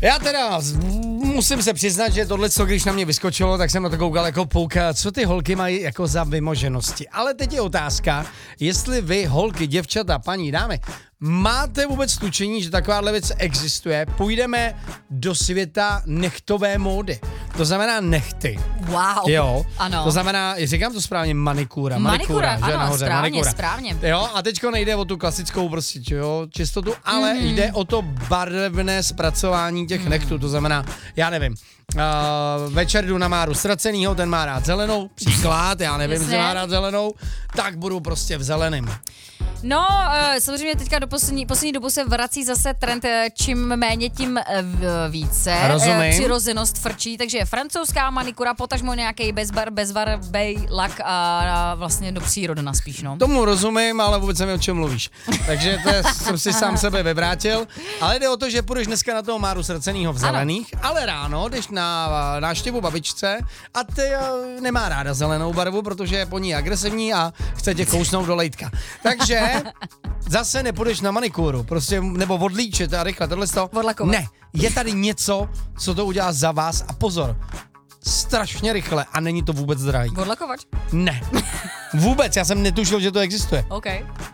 Já teda musím se přiznat, že tohle, co když na mě vyskočilo, tak jsem na to koukal jako pouka, co ty holky mají jako za vymoženosti. Ale teď je otázka, jestli vy, holky, děvčata, paní, dámy, máte vůbec tučení, že takováhle věc existuje? Půjdeme do světa nechtové módy. To znamená nechty. Wow. Jo. Ano. To znamená, říkám to správně, manikura, ano, nahoře, správně, manikura. správně. Jo, a teďko nejde o tu klasickou prostě, jo, čistotu, ale jde o to barevné zpracování těch nechtů, to znamená, já nevím, večer jdu na Máru Ztracenýho, ten má rád zelenou, příklad, já nevím, jestli má rád zelenou, tak budu prostě v zeleném. No, samozřejmě teďka do poslední dobu se vrací zase trend čím méně, tím více. Rozumím. Přirozenost frčí, takže francouzská manikura, potažmo nějaký bezbarvej lak a vlastně do přírodna spíš, no. Tomu rozumím, ale vůbec nevím, o čem mluvíš. Takže jsem si sám sebe vyvrátil. Ale jde o to, že půjdeš dneska na toho Máru Ztracenýho v zelených, ale ráno jdeš na návštěvu babičce a ty nemá ráda zelenou barvu, protože je po ní agresivní a chce tě kousnout do lejtka. Takže zase nepůjdeš na manikuru, prostě, nebo odlíčit a rychle, tohle to. Odlakovat. Ne, je tady něco, co to udělá za vás a pozor, strašně rychle a není to vůbec drahý. Odlakovač? Ne, vůbec, já jsem netušil, že to existuje. OK.